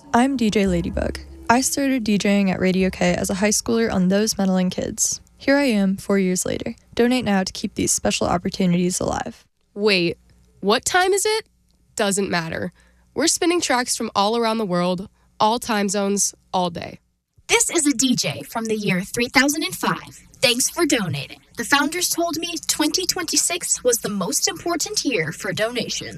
I'm DJ Ladybug. I started DJing at Radio K as a high schooler on Those Meddling Kids. Here I am 4 years later. Donate now to keep these special opportunities alive. Wait, what time is it? Doesn't matter. We're spinning tracks from all around the world, all time zones, all day. This is a DJ from the year 3005. Thanks for donating. The founders told me 2026 was the most important year for donations.